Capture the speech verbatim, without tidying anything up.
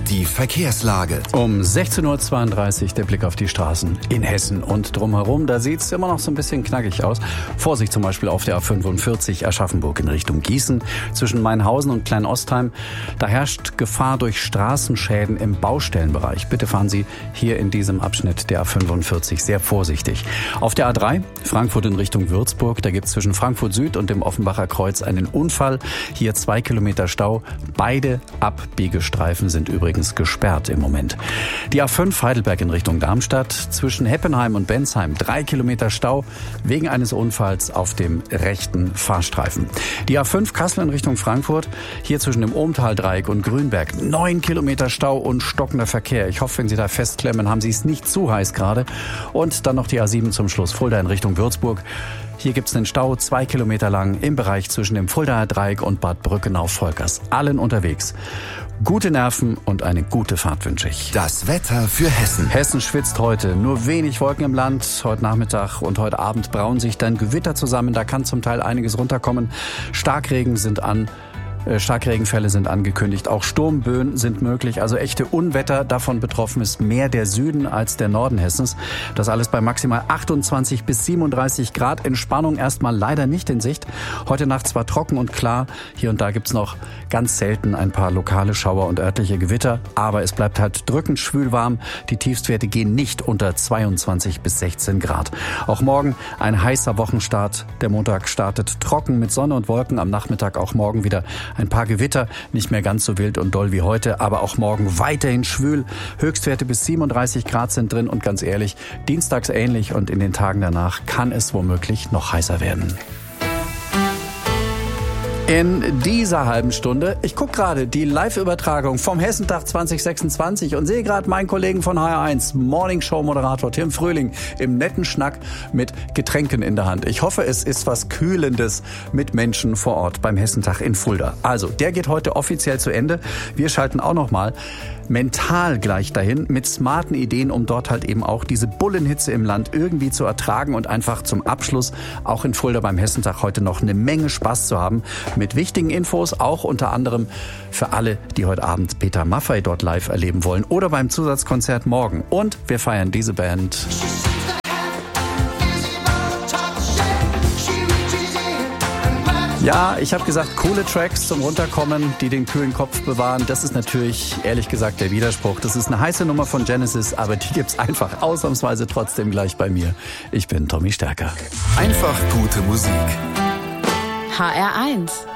Die Verkehrslage. Um sechzehn Uhr zweiunddreißig der Blick auf die Straßen in Hessen und drumherum. Da sieht es immer noch so ein bisschen knackig aus. Vorsicht zum Beispiel auf der A fünfundvierzig Aschaffenburg in Richtung Gießen. Zwischen Mainhausen und Kleinostheim. Da herrscht Gefahr durch Straßenschäden im Baustellenbereich. Bitte fahren Sie hier in diesem Abschnitt der A fünfundvierzig sehr vorsichtig. Auf der A drei Frankfurt in Richtung Würzburg. Da gibt es zwischen Frankfurt Süd und dem Offenbacher Kreuz einen Unfall. Hier zwei Kilometer Stau. Beide Abbiegestreifen sind übrigens gesperrt im Moment. Die A fünf Heidelberg in Richtung Darmstadt. Zwischen Heppenheim und Bensheim drei Kilometer Stau wegen eines Unfalls auf dem rechten Fahrstreifen. Die A fünf Kassel in Richtung Frankfurt. Hier zwischen dem Ohmtal-Dreieck und Grünberg neun Kilometer Stau und stockender Verkehr. Ich hoffe, wenn Sie da festklemmen, haben Sie es nicht zu heiß gerade. Und dann noch die A sieben zum Schluss. Fulda in Richtung Würzburg. Hier gibt es einen Stau, zwei Kilometer lang im Bereich zwischen dem Fuldaer Dreieck und Bad Brückenau-Volkers. Allen unterwegs. Gute Nerven und eine gute Fahrt wünsche ich. Das Wetter für Hessen. Hessen schwitzt heute. Nur wenig Wolken im Land. Heute Nachmittag und heute Abend brauen sich dann Gewitter zusammen. Da kann zum Teil einiges runterkommen. Starkregen sind an. Starkregenfälle sind angekündigt. Auch Sturmböen sind möglich. Also echte Unwetter. Davon betroffen ist mehr der Süden als der Norden Hessens. Das alles bei maximal achtundzwanzig bis siebenunddreißig Grad. Entspannung erstmal leider nicht in Sicht. Heute Nacht zwar trocken und klar. Hier und da gibt's noch ganz selten ein paar lokale Schauer und örtliche Gewitter. Aber es bleibt halt drückend schwül warm. Die Tiefstwerte gehen nicht unter zweiundzwanzig bis sechzehn Grad. Auch morgen ein heißer Wochenstart. Der Montag startet trocken mit Sonne und Wolken. Am Nachmittag auch morgen wieder ein paar Gewitter, nicht mehr ganz so wild und doll wie heute, aber auch morgen weiterhin schwül. Höchstwerte bis siebenunddreißig Grad sind drin und ganz ehrlich, dienstags ähnlich und in den Tagen danach kann es womöglich noch heißer werden. In dieser halben Stunde, ich gucke gerade die Live-Übertragung vom Hessentag zwanzig sechsundzwanzig und sehe gerade meinen Kollegen von H R eins, Morning-Show-Moderator Tim Fröhling, im netten Schnack mit Getränken in der Hand. Ich hoffe, es ist was Kühlendes mit Menschen vor Ort beim Hessentag in Fulda. Also, der geht heute offiziell zu Ende. Wir schalten auch noch mal mental gleich dahin mit smarten Ideen, um dort halt eben auch diese Bullenhitze im Land irgendwie zu ertragen und einfach zum Abschluss auch in Fulda beim Hessentag heute noch eine Menge Spaß zu haben. Mit wichtigen Infos, auch unter anderem für alle, die heute Abend Peter Maffay dort live erleben wollen oder beim Zusatzkonzert morgen. Und wir feiern diese Band. Ja, ich habe gesagt, coole Tracks zum Runterkommen, die den kühlen Kopf bewahren. Das ist natürlich, ehrlich gesagt, der Widerspruch. Das ist eine heiße Nummer von Genesis, aber die gibt's einfach ausnahmsweise trotzdem gleich bei mir. Ich bin Tommy Stärker. Einfach gute Musik. H R eins